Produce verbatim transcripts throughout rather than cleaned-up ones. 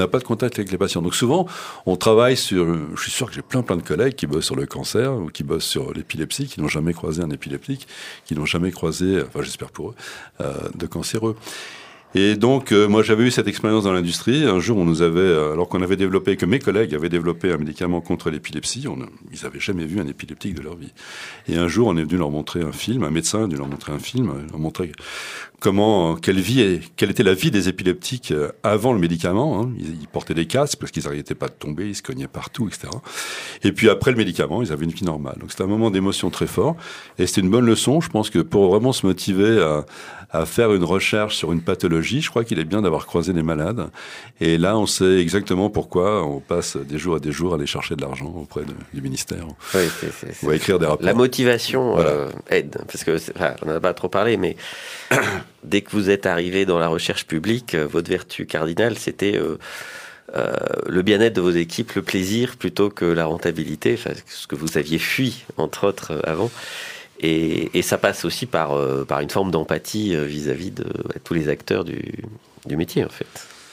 On n'a pas de contact avec les patients. Donc souvent, on travaille sur... Je suis sûr que j'ai plein plein de collègues qui bossent sur le cancer ou qui bossent sur l'épilepsie, qui n'ont jamais croisé un épileptique, qui n'ont jamais croisé, enfin j'espère pour eux, euh, de cancéreux. Et donc, euh, moi, j'avais eu cette expérience dans l'industrie. Un jour, on nous avait, euh, alors qu'on avait développé, que mes collègues avaient développé un médicament contre l'épilepsie, on, ils n'avaient jamais vu un épileptique de leur vie. Et un jour, on est venu leur montrer un film, un médecin est venu leur montrer un film, leur montrer comment, quelle vie, quelle était la vie des épileptiques avant le médicament. Hein. Ils, ils portaient des casques parce qu'ils n'arrêtaient pas de tomber, ils se cognaient partout, et cetera. Et puis après le médicament, ils avaient une vie normale. Donc c'était un moment d'émotion très fort. Et c'était une bonne leçon. Je pense que pour vraiment se motiver à, à faire une recherche sur une pathologie, je crois qu'il est bien d'avoir croisé des malades. Et là, on sait exactement pourquoi on passe des jours et des jours à aller chercher de l'argent auprès de, du ministère. Oui, c'est, c'est, c'est... Ou à écrire des rapports. La motivation voilà. euh, aide. Parce que, enfin, on n'en a pas trop parlé, mais dès que vous êtes arrivé dans la recherche publique, votre vertu cardinale, c'était euh, euh, le bien-être de vos équipes, le plaisir, plutôt que la rentabilité, enfin, ce que vous aviez fui, entre autres, euh, avant. Et, et ça passe aussi par, euh, par une forme d'empathie euh, vis-à-vis de ouais, tous les acteurs du, du métier, en fait.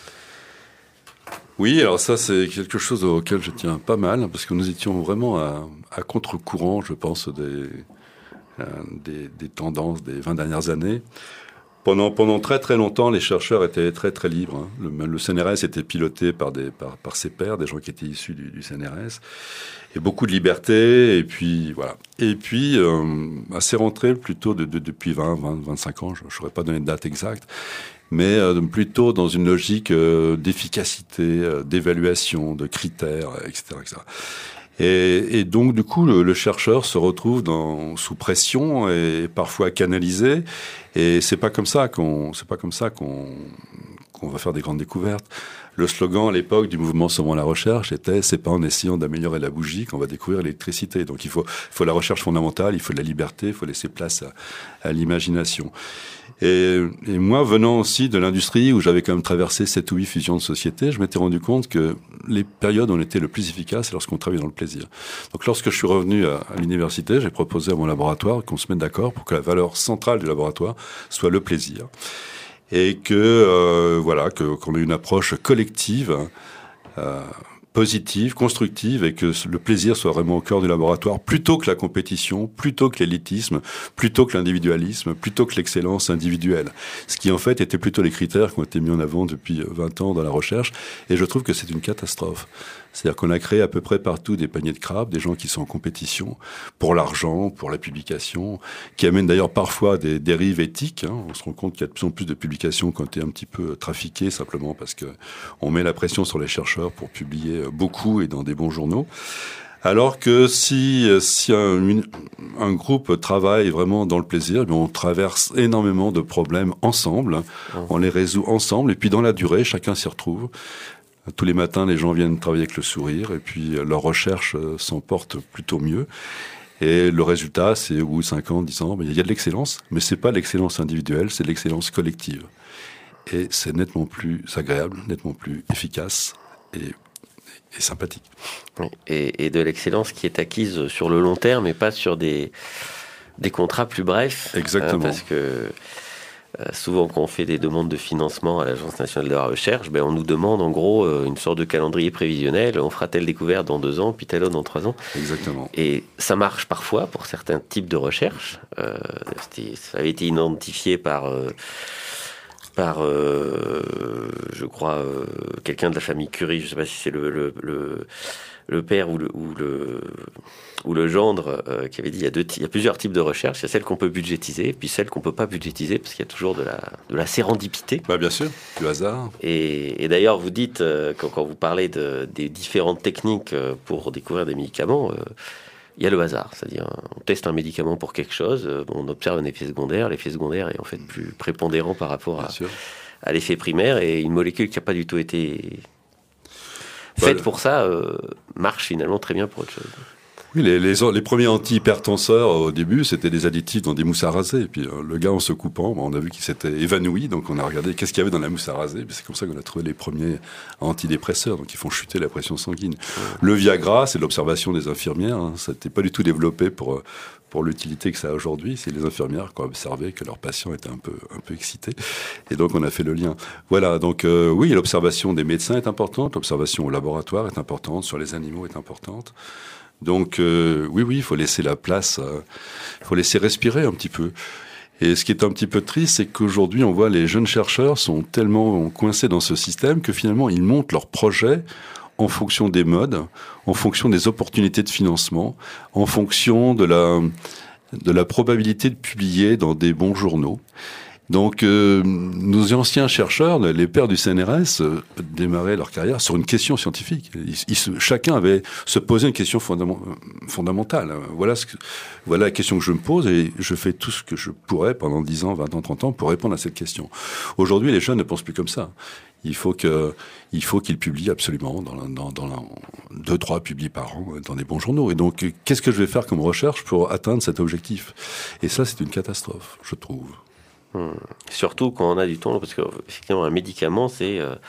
Oui, alors ça, c'est quelque chose auquel je tiens pas mal, parce que nous étions vraiment à, à contre-courant, je pense, des, euh, des, des tendances des vingt dernières années. Pendant, pendant très très longtemps, les chercheurs étaient très très libres. Hein. Le, le C N R S était piloté par, des, par, par ses pairs, des gens qui étaient issus du, du C N R S. Et beaucoup de liberté, et puis voilà. Et puis, euh, assez rentré plutôt de, de, depuis vingt, vingt, vingt-cinq ans, je ne saurais pas donner de date exacte, mais euh, plutôt dans une logique euh, d'efficacité, euh, d'évaluation, de critères, et cetera, et cetera. Et, et donc, du coup, le, le chercheur se retrouve dans, sous pression et parfois canalisé. Et c'est pas comme ça qu'on, c'est pas comme ça qu'on, qu'on va faire des grandes découvertes. Le slogan à l'époque du mouvement Sauvons la recherche était « c'est pas en essayant d'améliorer la bougie qu'on va découvrir l'électricité ». Donc il faut, il faut la recherche fondamentale, il faut de la liberté, il faut laisser place à, à l'imagination. Et, et moi, venant aussi de l'industrie où j'avais quand même traversé sept ou huit fusions de sociétés, je m'étais rendu compte que les périodes où on était le plus efficace, c'est lorsqu'on travaillait dans le plaisir. Donc lorsque je suis revenu à, à l'université, j'ai proposé à mon laboratoire qu'on se mette d'accord pour que la valeur centrale du laboratoire soit le plaisir. Et que euh, voilà, que qu'on ait une approche collective, euh, positive, constructive, et que le plaisir soit vraiment au cœur du laboratoire, plutôt que la compétition, plutôt que l'élitisme, plutôt que l'individualisme, plutôt que l'excellence individuelle. Ce qui en fait étaient plutôt les critères qui ont été mis en avant depuis vingt ans dans la recherche, et je trouve que c'est une catastrophe. C'est-à-dire qu'on a créé à peu près partout des paniers de crabes, des gens qui sont en compétition pour l'argent, pour la publication, qui amènent d'ailleurs parfois des dérives éthiques. Hein. On se rend compte qu'il y a de plus en plus de publications qui ont été un petit peu trafiquées simplement parce que on met la pression sur les chercheurs pour publier beaucoup et dans des bons journaux. Alors que si, si un, un groupe travaille vraiment dans le plaisir, eh on traverse énormément de problèmes ensemble, on les résout ensemble, et puis dans la durée, chacun s'y retrouve. Tous les matins, les gens viennent travailler avec le sourire, et puis leur recherche s'en porte plutôt mieux. Et le résultat, c'est au bout de cinq ans, dix ans, ben, il y a de l'excellence, mais c'est pas l'excellence individuelle, c'est l'excellence collective. Et c'est nettement plus agréable, nettement plus efficace et, et sympathique. Oui, et, et de l'excellence qui est acquise sur le long terme et pas sur des, des contrats plus brefs. Exactement. Euh, parce que Euh, souvent, quand on fait des demandes de financement à l'Agence nationale de la recherche, ben, on nous demande en gros euh, une sorte de calendrier prévisionnel. On fera telle découverte dans deux ans, puis telle autre dans trois ans. Exactement. Et ça marche parfois pour certains types de recherche. Euh, ça avait été identifié par, euh, par euh, je crois, euh, quelqu'un de la famille Curie. Je ne sais pas si c'est le, le, le, le père ou le, ou le, ou le gendre euh, qui avait dit il y, a deux, il y a plusieurs types de recherche. Il y a celles qu'on peut budgétiser, puis celles qu'on peut pas budgétiser parce qu'il y a toujours de la, de la sérendipité. Bah bien sûr, du hasard. Et, et d'ailleurs, vous dites, euh, quand, quand vous parlez de, des différentes techniques euh, pour découvrir des médicaments, euh, il y a le hasard. C'est-à-dire, on teste un médicament pour quelque chose, euh, on observe un effet secondaire. L'effet secondaire est en fait plus prépondérant par rapport à, à l'effet primaire, et une molécule qui n'a pas du tout été faite bah, pour ça euh, marche finalement très bien pour autre chose. Oui, les, les, les premiers antihypertenseurs au début, c'était des additifs dans des mousses à raser. Et puis euh, le gars, en se coupant, on a vu qu'il s'était évanoui. Donc on a regardé qu'est-ce qu'il y avait dans la mousse à raser. C'est comme ça qu'on a trouvé les premiers antidépresseurs, donc qui font chuter la pression sanguine. Le Viagra, c'est l'observation des infirmières. Hein. Ça n'était pas du tout développé pour pour l'utilité que ça a aujourd'hui. C'est les infirmières qui ont observé que leurs patients étaient un peu un peu excités. Et donc on a fait le lien. Voilà. Donc euh, oui, l'observation des médecins est importante. L'observation au laboratoire est importante. Sur les animaux est importante. Donc euh, oui, oui, il faut laisser la place, il euh, faut laisser respirer un petit peu. Et ce qui est un petit peu triste, c'est qu'aujourd'hui, on voit les jeunes chercheurs sont tellement coincés dans ce système que finalement, ils montent leurs projets en fonction des modes, en fonction des opportunités de financement, en fonction de la, de la probabilité de publier dans des bons journaux. Donc, euh, nos anciens chercheurs, les pères du C N R S, euh, démarraient leur carrière sur une question scientifique. Ils, ils, chacun avait se posé une question fondament, fondamentale. Voilà, ce que, voilà la question que je me pose et je fais tout ce que je pourrais pendant dix ans, vingt ans, trente ans pour répondre à cette question. Aujourd'hui, les jeunes ne pensent plus comme ça. Il faut que, il faut qu'ils publient absolument dans, dans, dans deux, trois publis par an dans des bons journaux. Et donc, qu'est-ce que je vais faire comme recherche pour atteindre cet objectif? Et ça, c'est une catastrophe, je trouve. Hum. Surtout quand on a du temps, parce qu'effectivement, un médicament, c'est euh,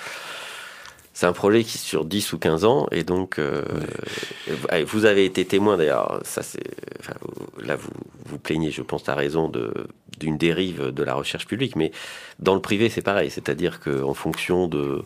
c'est un projet qui sur dix ou quinze ans, et donc euh, oui. Vous avez été témoin d'ailleurs, ça c'est, enfin, là vous vous plaignez, je pense, à raison de d'une dérive de la recherche publique, mais dans le privé c'est pareil, c'est-à-dire qu'en fonction de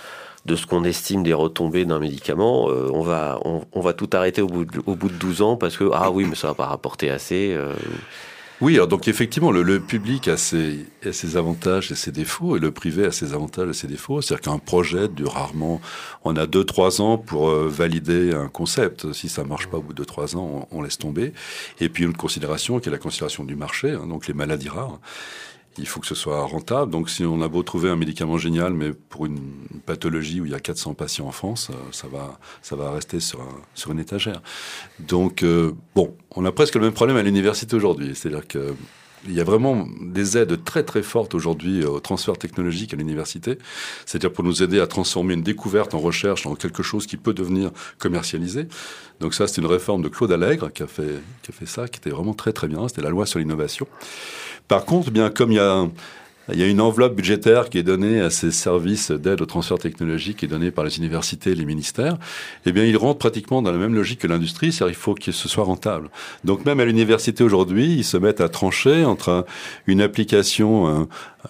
de ce qu'on estime des retombées d'un médicament, euh, on va on, on va tout arrêter au bout de, au bout de douze ans parce que ah oui mais ça va pas rapporter assez. Euh, Oui, alors donc effectivement, le, le public a ses, a ses avantages et ses défauts, et le privé a ses avantages et ses défauts. C'est-à-dire qu'un projet dure rarement, on a deux, trois ans pour euh, valider un concept. Si ça marche pas au bout de trois ans, on, on laisse tomber. Et puis une considération qui est la considération du marché, hein, donc les maladies rares. Il faut que ce soit rentable. Donc, si on a beau trouver un médicament génial, mais pour une pathologie où il y a quatre cents patients en France, ça va, ça va rester sur, un, sur une étagère. Donc, euh, bon, on a presque le même problème à l'université aujourd'hui. C'est-à-dire que il y a vraiment des aides très très fortes aujourd'hui au transfert technologique à l'université, c'est-à-dire pour nous aider à transformer une découverte en recherche en quelque chose qui peut devenir commercialisé. Donc ça, c'est une réforme de Claude Allègre qui a fait, qui a fait ça, qui était vraiment très très bien. C'était la loi sur l'innovation. Par contre, bien comme il y a Il y a une enveloppe budgétaire qui est donnée à ces services d'aide au transfert technologique qui est donnée par les universités et les ministères. Eh bien, ils rentrent pratiquement dans la même logique que l'industrie, c'est-à-dire qu'il faut que ce soit rentable. Donc, même à l'université aujourd'hui, ils se mettent à trancher entre une application, un,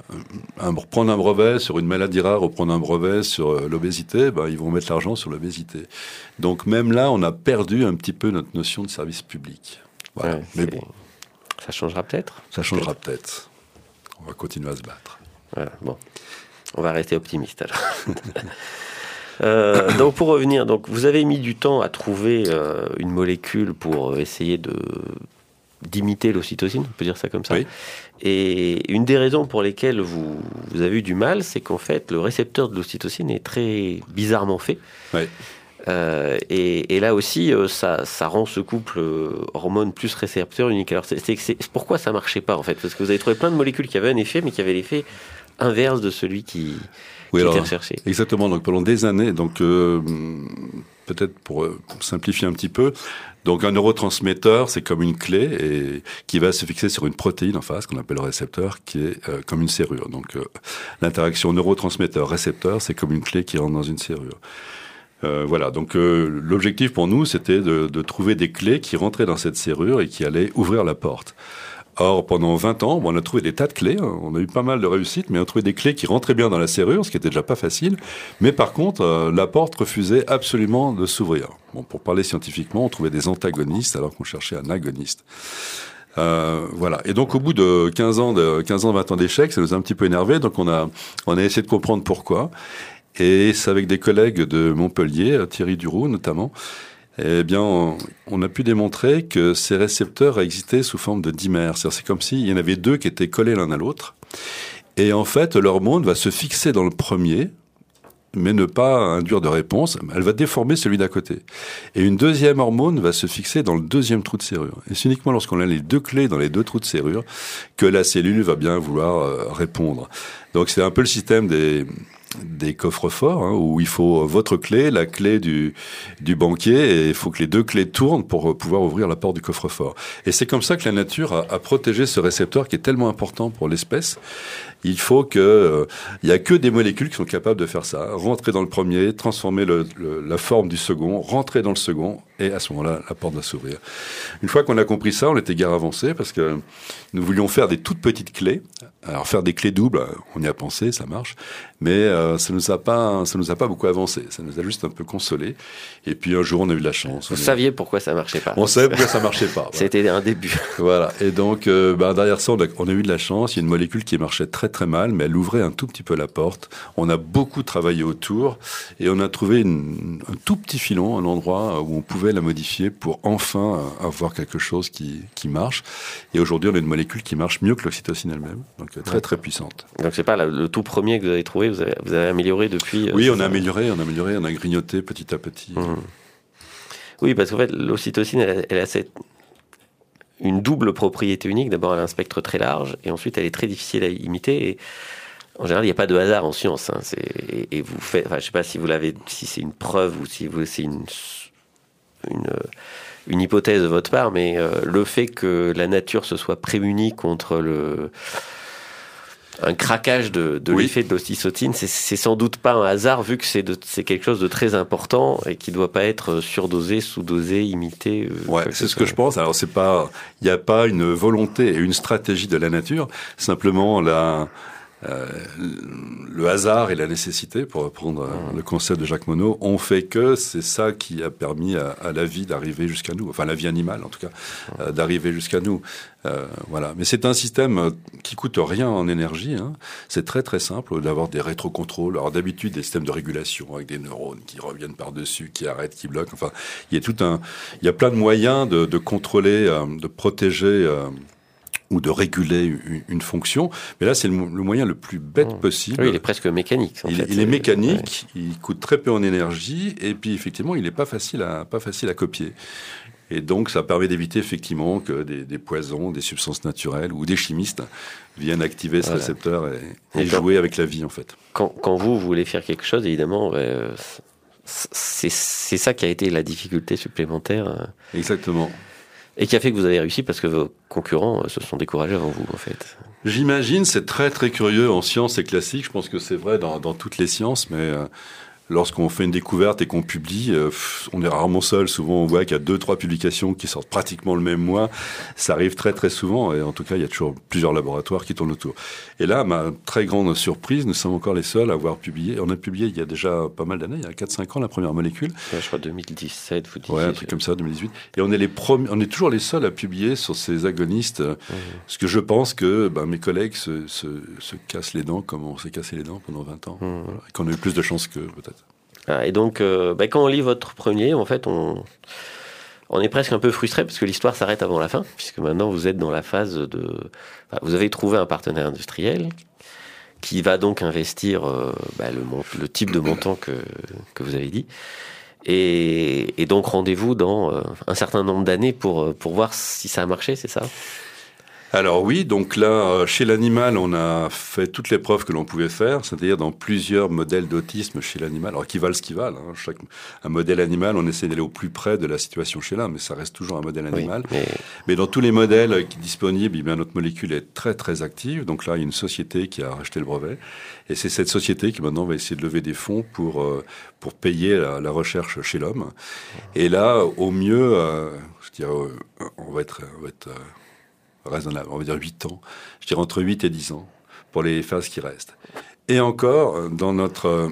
un, prendre un brevet sur une maladie rare ou prendre un brevet sur l'obésité, ben, ils vont mettre l'argent sur l'obésité. Donc, même là, on a perdu un petit peu notre notion de service public. Voilà. Ouais, mais bon. Ça changera peut-être. Ça changera peut-être. On va continuer à se battre. Voilà, bon. On va rester optimiste alors. euh, donc pour revenir, donc vous avez mis du temps à trouver euh, une molécule pour essayer de d'imiter l'ocytocine, on peut dire ça comme ça. Oui. Et une des raisons pour lesquelles vous, vous avez eu du mal, c'est qu'en fait le récepteur de l'ocytocine est très bizarrement fait. Oui. Euh, et, et là aussi, euh, ça, ça rend ce couple euh, hormone plus récepteur unique. Alors, c'est, c'est, c'est, pourquoi ça marchait pas en fait? Parce que vous avez trouvé plein de molécules qui avaient un effet, mais qui avaient l'effet inverse de celui qui, oui, qui alors, était recherché. Exactement. Donc pendant des années, donc euh, peut-être pour euh, simplifier un petit peu, donc un neurotransmetteur, c'est comme une clé et qui va se fixer sur une protéine en face qu'on appelle le récepteur, qui est euh, comme une serrure. Donc euh, l'interaction neurotransmetteur-récepteur, c'est comme une clé qui rentre dans une serrure. Euh, voilà, donc euh, l'objectif pour nous, c'était de, de trouver des clés qui rentraient dans cette serrure et qui allaient ouvrir la porte. Or, pendant vingt ans, bon, on a trouvé des tas de clés, hein, on a eu pas mal de réussites, mais on a trouvé des clés qui rentraient bien dans la serrure, ce qui était déjà pas facile. Mais par contre, euh, la porte refusait absolument de s'ouvrir. Bon, pour parler scientifiquement, on trouvait des antagonistes alors qu'on cherchait un agoniste. Euh, voilà. Et donc, au bout de quinze ans, de quinze ans, vingt ans d'échecs, ça nous a un petit peu énervé. Donc, on a, on a essayé de comprendre pourquoi. Et c'est avec des collègues de Montpellier, Thierry Duroux notamment, eh bien, on, on a pu démontrer que ces récepteurs existaient sous forme de dimères. C'est-à-dire, c'est comme s'il y en avait deux qui étaient collés l'un à l'autre. Et en fait, l'hormone va se fixer dans le premier, mais ne pas induire de réponse. Elle va déformer celui d'à côté. Et une deuxième hormone va se fixer dans le deuxième trou de serrure. Et c'est uniquement lorsqu'on a les deux clés dans les deux trous de serrure que la cellule va bien vouloir euh, répondre. Donc, c'est un peu le système des... des coffres-forts, hein, où il faut votre clé, la clé du, du banquier, et il faut que les deux clés tournent pour pouvoir ouvrir la porte du coffre-fort. Et c'est comme ça que la nature a, a protégé ce récepteur qui est tellement important pour l'espèce. Il faut que, euh, il y a que des molécules qui sont capables de faire ça. Rentrer dans le premier, transformer le, le, la forme du second, rentrer dans le second, et à ce moment-là, la porte va s'ouvrir. Une fois qu'on a compris ça, on était guère avancé parce que nous voulions faire des toutes petites clés. Alors faire des clés doubles, on y a pensé, ça marche, mais euh, ça nous a pas, ça nous a pas beaucoup avancé. Ça nous a juste un peu consolé. Et puis un jour, on a eu de la chance. Vous on saviez est... pourquoi ça marchait pas. On savait pourquoi ça marchait pas. Voilà. C'était un début. Voilà. Et donc, euh, bah, derrière ça, on a, on a eu de la chance. Il y a une molécule qui marchait très très mal, mais elle ouvrait un tout petit peu la porte. On a beaucoup travaillé autour et on a trouvé une, un tout petit filon, un endroit où on pouvait la modifier pour enfin avoir quelque chose qui, qui marche. Et aujourd'hui, on a une molécule qui marche mieux que l'oxytocine elle-même, donc très très puissante. Donc c'est pas la, le tout premier que vous avez trouvé, vous avez, vous avez amélioré depuis. Oui, euh, on a amélioré, on a amélioré, on a grignoté petit à petit. Mmh. Oui, parce qu'en fait, l'ocytocine, elle, elle a cette une double propriété unique. D'abord, elle a un spectre très large, et ensuite, elle est très difficile à imiter. Et en général, il n'y a pas de hasard en science. Hein. C'est, et, et vous faites, enfin, je ne sais pas si vous l'avez, si c'est une preuve ou si vous, c'est une, une, une hypothèse de votre part, mais euh, le fait que la nature se soit prémunie contre le un craquage de, de oui. l'effet de l'ocytocine, c'est, c'est sans doute pas un hasard, vu que c'est, de, c'est quelque chose de très important et qui doit pas être surdosé, sous-dosé, imité. Euh, ouais, c'est ce que je pense. Alors c'est pas, il n'y a pas une volonté et une stratégie de la nature. Simplement la, euh, le hasard et la nécessité, pour reprendre mmh. le concept de Jacques Monod, ont fait que c'est ça qui a permis à, à la vie d'arriver jusqu'à nous. Enfin, la vie animale, en tout cas, mmh. euh, d'arriver jusqu'à nous. Euh, voilà. Mais c'est un système qui coûte rien en énergie. Hein. C'est très très simple d'avoir des rétrocontrôles. Alors d'habitude, des systèmes de régulation avec des neurones qui reviennent par-dessus, qui arrêtent, qui bloquent. Enfin, il y a tout un, il y a plein de moyens de, de contrôler, euh, de protéger euh, ou de réguler une, une fonction. Mais là, c'est le, le moyen le plus bête mmh. possible. Oui, il est presque mécanique. En il, fait. il est mécanique. Ouais. Il coûte très peu en énergie. Et puis effectivement, il n'est pas facile à pas facile à copier. Et donc, ça permet d'éviter effectivement que des, des poisons, des substances naturelles ou des chimistes viennent activer ce voilà. récepteur et, et jouer avec la vie, en fait. Quand, quand vous, vous voulez faire quelque chose, évidemment, euh, c'est, c'est ça qui a été la difficulté supplémentaire. Exactement. Et qui a fait que vous avez réussi parce que vos concurrents se sont découragés avant vous, en fait. J'imagine, c'est très très curieux en sciences et classiques. Je pense que c'est vrai dans, dans toutes les sciences, mais... Euh, lorsqu'on fait une découverte et qu'on publie, euh, on est rarement seul. Souvent, on voit qu'il y a deux, trois publications qui sortent pratiquement le même mois. Ça arrive très, très souvent. Et en tout cas, il y a toujours plusieurs laboratoires qui tournent autour. Et là, ma très grande surprise, nous sommes encore les seuls à avoir publié. On a publié il y a déjà pas mal d'années, il y a quatre cinq ans, la première molécule. Ouais, je crois deux mille dix-sept, vous disiez. Ouais, un truc comme ça, deux mille dix-huit. Et on est les premiers, on est toujours les seuls à publier sur ces agonistes. Mmh. Parce que je pense que ben, mes collègues se, se, se cassent les dents comme on s'est cassé les dents pendant vingt ans. Mmh. Voilà. Et qu'on a eu plus de chance qu'eux, peut-être. Et donc, euh, bah, quand on lit votre premier, en fait, on, on est presque un peu frustré parce que l'histoire s'arrête avant la fin, puisque maintenant vous êtes dans la phase de... Enfin, vous avez trouvé un partenaire industriel qui va donc investir euh, bah, le, le type de montant que, que vous avez dit. Et, et donc, rendez-vous dans euh, un certain nombre d'années pour, pour voir si ça a marché, c'est ça ? Alors oui, donc là, chez l'animal, on a fait toutes les preuves que l'on pouvait faire, c'est-à-dire dans plusieurs modèles d'autisme chez l'animal, alors qui valent ce qu'ils valent. Hein. Chaque, un modèle animal, on essaie d'aller au plus près de la situation chez l'homme, mais ça reste toujours un modèle animal. Oui, mais... mais dans tous les modèles qui sont disponibles, eh bien, notre molécule est très très active. Donc là, il y a une société qui a racheté le brevet, et c'est cette société qui maintenant va essayer de lever des fonds pour euh, pour payer la, la recherche chez l'homme. Et là, au mieux, euh, je dirais, euh, on va être, on va être euh, raisonnable, on va dire huit ans, je dirais entre huit et dix ans, pour les phases qui restent. Et encore, dans notre...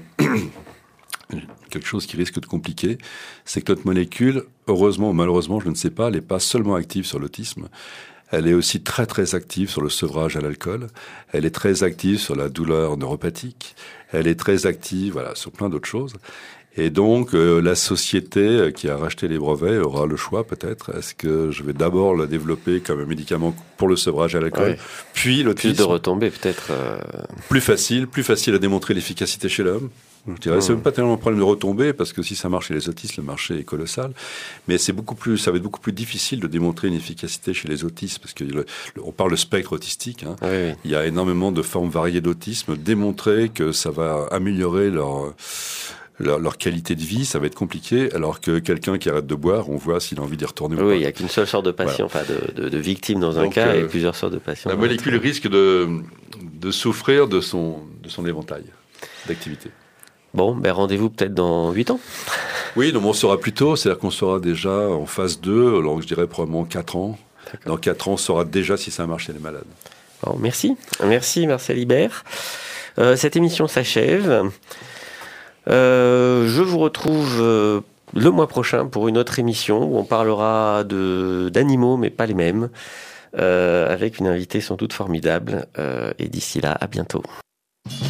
quelque chose qui risque de compliquer, c'est que notre molécule, heureusement ou malheureusement, je ne sais pas, elle n'est pas seulement active sur l'autisme, elle est aussi très très active sur le sevrage à l'alcool, elle est très active sur la douleur neuropathique, elle est très active voilà, sur plein d'autres choses. Et donc, euh, la société qui a racheté les brevets aura le choix, peut-être. Est-ce que je vais d'abord la développer comme un médicament pour le sevrage à l'alcool, ouais. puis l'autisme. Plus de retombées, peut-être. Euh... Plus facile, plus facile à démontrer l'efficacité chez l'homme. Je dirais, c'est même pas tellement un problème de retombée, parce que si ça marche chez les autistes, le marché est colossal. Mais c'est beaucoup plus, ça va être beaucoup plus difficile de démontrer une efficacité chez les autistes, parce que le, le, on parle de spectre autistique. Hein. Oui, oui. Il y a énormément de formes variées d'autisme. Démontrer que ça va améliorer leur, leur, leur qualité de vie, ça va être compliqué. Alors que quelqu'un qui arrête de boire, on voit s'il a envie d'y retourner oui, ou pas. Oui, il n'y a qu'une seule sorte de patient, voilà. enfin de, de, de victime dans un Donc, cas, euh, et plusieurs sortes de patients. La molécule risque de, de souffrir de son, de son éventail d'activité. Bon, ben rendez-vous peut-être dans huit ans. Oui, donc on saura plus tôt, c'est-à-dire qu'on sera déjà en phase deux, alors je dirais probablement quatre ans. D'accord. Dans quatre ans, on saura déjà si ça marche chez les malades. Bon, merci. Merci Marcel Ibert. Euh, cette émission s'achève. Euh, je vous retrouve euh, le mois prochain pour une autre émission où on parlera de, d'animaux, mais pas les mêmes, euh, avec une invitée sans doute formidable. Euh, et d'ici là, à bientôt.